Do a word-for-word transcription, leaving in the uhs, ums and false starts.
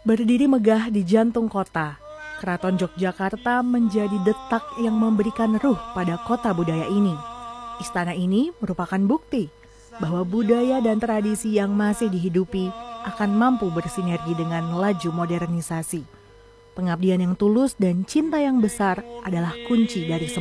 Berdiri megah di jantung kota, Keraton Yogyakarta menjadi detak yang memberikan ruh pada kota budaya ini. Istana ini merupakan bukti bahwa budaya dan tradisi yang masih dihidupi akan mampu bersinergi dengan laju modernisasi. Pengabdian yang tulus dan cinta yang besar adalah kunci dari semua.